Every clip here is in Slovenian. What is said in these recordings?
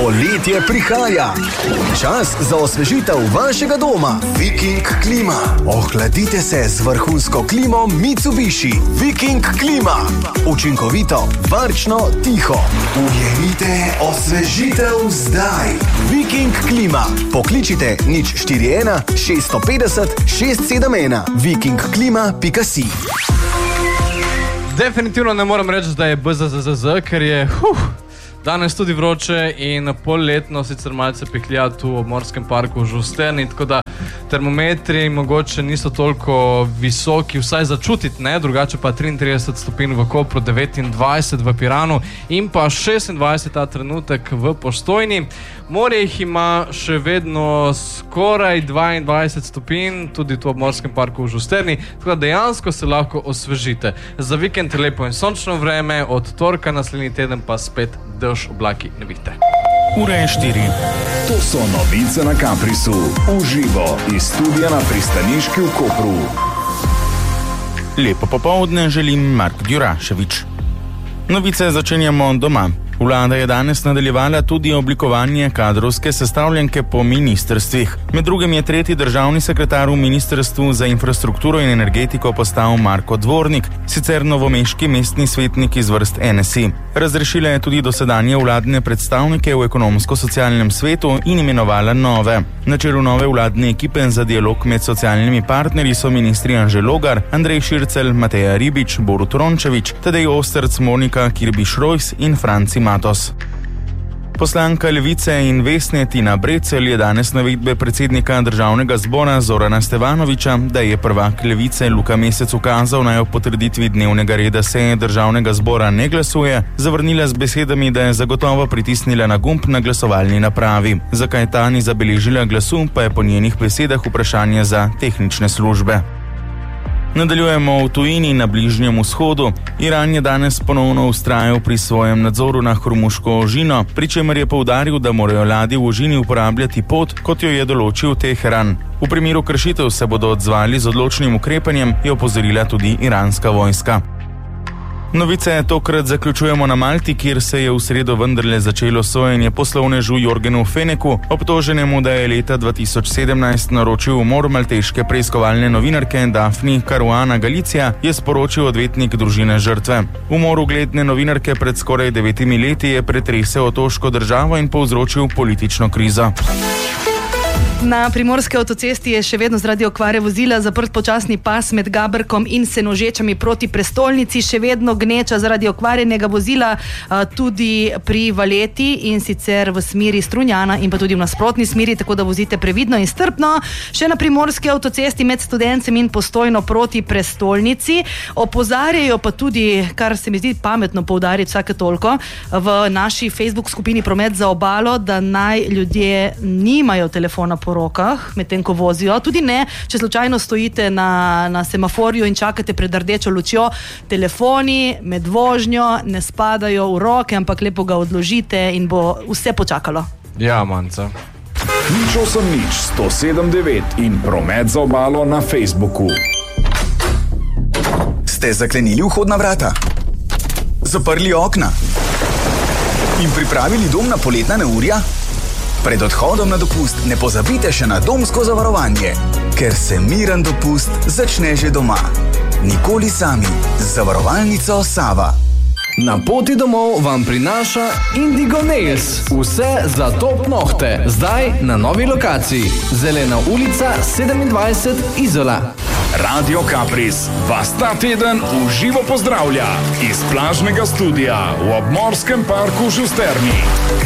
Poletje prihaja. Čas za osvežitev vašega doma. Viking klima. Ohladite se z vrhunsko klimo Mitsubishi. Viking klima. Učinkovito, varčno, tiho. Ujemite osvežitev zdaj. Viking klima. Pokličite 041 650 671. vikingklima.si. Definitivno ne moram reči, da je BZZZ, ker je danes tudi vroče in polletno sicer malce pihlja tu v Obmorskem parku v Žusterni, tako da termometri mogoče niso toliko visoki, vsaj začutiti, ne, drugače pa 33 stopinj v Kopru, 29 v Piranu in pa 26 ta trenutek v Postojni. Morje jih ima še vedno skoraj 22 stopinj, tudi tu v Obmorskem parku v Žusterni, tako da dejansko se lahko osvežite. Za vikend je lepo in sončno vreme, od torka naslednji teden pa spet dež, oblaki, nevihte. Ura je 4. To so novice na Caprisu. Uživo iz studia na Pristaniški v Kopru. Lepo popoldne želim Mark Djuraševič. Novice začenjamo doma. Vlada je danes nadaljevala tudi oblikovanje kadrovske sestavljanke po ministrstvih. Med drugim je tretji državni sekretar v Ministrstvu za infrastrukturo in energetiko postal Marko Dvornik, sicer novomeški mestni svetnik iz vrst NSI. Razrešila je tudi dosedanje vladne predstavnike v ekonomsko-socialnem svetu in imenovala nove. Na čelu nove vladne ekipe za dialog med socialnimi partnerji so ministri Anže Logar, Andrej Šircelj, Mateja Ribič, Borut Rončević, Tadej Osterc, Monika Kirbiš-Rojs in Franci Matos. Poslanka Levice in Vesne Tina Brecelj je danes navedbe predsednika državnega zbora Zorana Stevanovića, da je prvak Levice Luka Mesec ukazal, naj o potrditvi dnevnega reda seje državnega zbora ne glasuje, zavrnila z besedami, da je zagotovo pritisnila na gumb na glasovalni napravi. Zakaj ta ni zabeležila glasu, pa je po njenih besedah vprašanje za tehnične službe. Nadaljujemo v tujini na Bližnjem vzhodu. Iran je danes ponovno vztrajal pri svojem nadzoru na Hormuško ožino, pri čemer je poudaril, da morajo ladje v ožini uporabljati pot, kot jo je določil Teheran. V primeru kršitev se bodo odzvali z odločnim ukrepanjem, je opozorila tudi iranska vojska. Novice tokrat zaključujemo na Malti, kjer se je v sredo vendarle začelo sojenje poslovnežu Jorgenu Feneku, obtoženemu, da je leta 2017 naročil umor malteške preiskovalne novinarke Daphne Caruana Galizia, je sporočil odvetnik družine žrtve. Umor ugledne novinarke pred skoraj 9 leti je pretresel otoško državo in povzročil politično krizo. Na primorski avtocesti je še vedno zaradi okvare vozila zaprt počasni pas med Gaberkom in Senožečami proti prestolnici, še vedno gneča zaradi okvarjenega vozila tudi pri Valeti in sicer v smeri Strunjana in pa tudi v nasprotni smeri, tako da vozite previdno in strpno. Še na primorski avtocesti med Studencem in Postojno proti prestolnici. Opozarjajo pa tudi, kar se mi zdi pametno poudariti vsake toliko, v naši Facebook skupini Promet za obalo, da naj ljudje nimajo telefona po rokah, medtem ko vozijo. Tudi ne, če slučajno stojite na semaforju in čakate pred rdečo lučjo. Telefoni med vožnjo ne spadajo v roke, ampak lepo ga odložite in bo vse počakalo. Ja, manca. 108.107.9 in Promet za obalo na Facebooku. Ste zaklenili vhodna vrata? Zaprli okna? In pripravili dom na poletna neurja? Pred odhodom na dopust ne pozabite še na domsko zavarovanje, ker se miren dopust začne že doma. Nikoli sami z zavarovalnico Sava. Na poti domov vam prinaša Indigo Nails. Vse za top nohte. Zdaj na novi lokaciji. Zelena ulica 27 Izola. Radio Capris vas ta teden v živo pozdravlja iz plažnega studia v Obmorskem parku v Žusterni.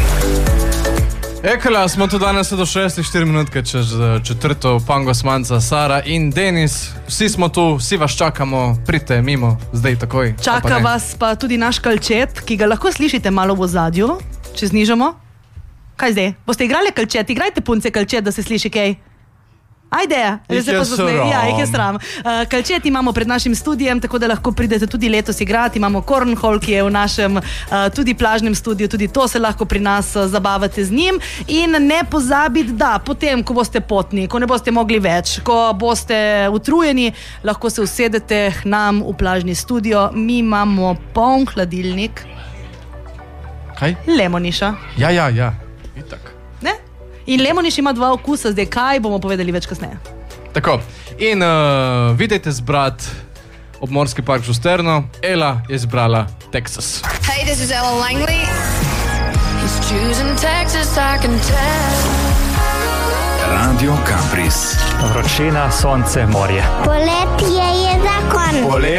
Ekala, smo tu danes do 6-4 minutke čez četrto Pango Smanca, Sara in Denis. Vsi smo tu, vsi vas čakamo, pridite mimo, zdaj takoj. Čaka vas pa tudi naš kalčet, ki ga lahko slišite malo v ozadju, če znižamo. Kaj zdaj? Boste igrali kalčet? Igrajte punce kalčet, da se sliši kaj. Ajde, jih je sram. Kalčet imamo pred našim studijem, tako da lahko pridete tudi letos igrati. Imamo Cornhole, ki je v našem tudi plažnem studiju, tudi to se lahko pri nas zabavate z njim. In ne pozabiti, da potem, ko boste potni, ko ne boste mogli več, ko boste utrujeni, lahko se usedete k nam v plažni studio. Mi imamo poln hladilnik. Kaj? Lemoniša. Ja. In lemoniš ima 2 okusa, zdaj kaj bomo povedali več kasneje. Tako, in vidite zbrat obmorski park Žusterno. Ela je izbrala Texas. Hey, this is Ella Langley. He's choosing Texas, I can tell. Radio Kapris. Vročina, sonce, morje. Poletje je zakon.